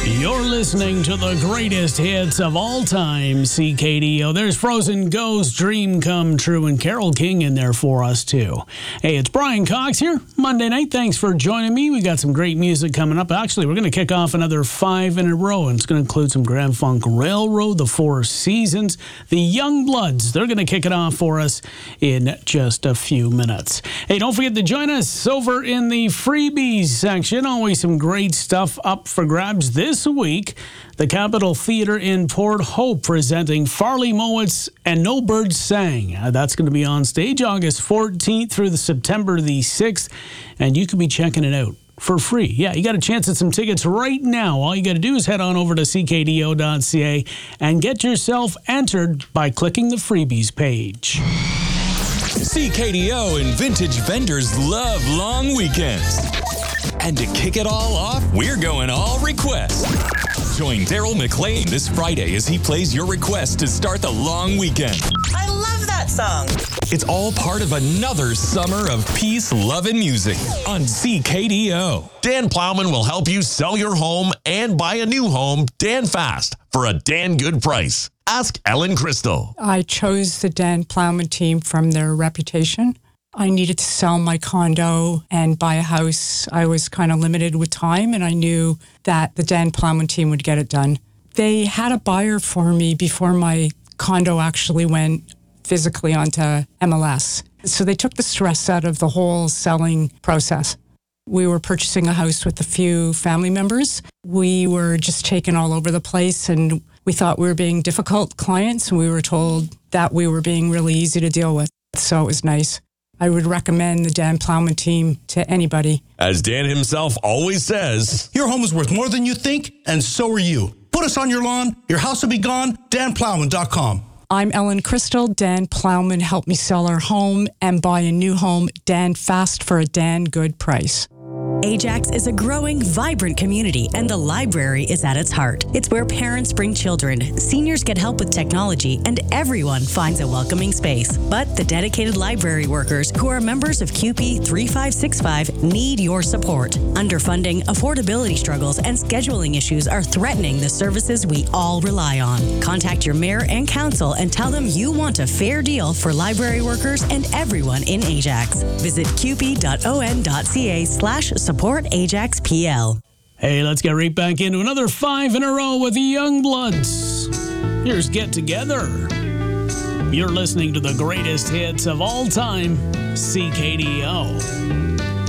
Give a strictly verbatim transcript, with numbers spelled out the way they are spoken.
You're listening to the greatest hits of all time, C K D O. There's Frozen Go's Dream Come True, and Carole King in there for us, too. Hey, it's Brian Cox here, Monday night. Thanks for joining me. We got some great music coming up. Actually, we're going to kick off another five in a row, and it's going to include some Grand Funk Railroad, the Four Seasons, the Young Bloods. They're going to kick it off for us in just a few minutes. Hey, don't forget to join us over in the freebies section. Always some great stuff up for grabs this week. The Capitol Theatre in Port Hope presenting Farley Mowat's And No Birds Sang. Uh, that's going to be on stage August fourteenth through the September the sixth, and you can be checking it out for free. Yeah, you got a chance at some tickets right now. All you got to do is head on over to c k d o dot c a and get yourself entered by clicking the freebies page. C K D O and Vintage Vendors love long weekends. And to kick it all off, we're going all request. Join Daryl McLean this Friday as he plays your request to start the long weekend. I love that song. It's all part of another summer of peace, love, and music on C K D O. Dan Plowman will help you sell your home and buy a new home Dan fast for a Dan good price. Ask Ellen Crystal. I chose the Dan Plowman team from their reputation. I needed to sell my condo and buy a house. I was kind of limited with time, and I knew that the Dan Plowman team would get it done. They had a buyer for me before my condo actually went physically onto M L S. So they took the stress out of the whole selling process. We were purchasing a house with a few family members. We were just taken all over the place, and we thought we were being difficult clients, and we were told that we were being really easy to deal with. So it was nice. I would recommend the Dan Plowman team to anybody. As Dan himself always says, your home is worth more than you think, and so are you. Put us on your lawn, your house will be gone, dan plowman dot com. I'm Ellen Crystal. Dan Plowman helped me sell our home and buy a new home, Dan fast for a Dan good price. Ajax is a growing, vibrant community, and the library is at its heart. It's where parents bring children, seniors get help with technology, and everyone finds a welcoming space. But the dedicated library workers who are members of C U P E three five six five need your support. Underfunding, affordability struggles, and scheduling issues are threatening the services we all rely on. Contact your mayor and council and tell them you want a fair deal for library workers and everyone in Ajax. Visit q p dot o n dot c a slash support Ajax P L. Hey, let's get right back into another five in a row with the Young Bloods. Here's Get Together. You're listening to the greatest hits of all time, C K D O.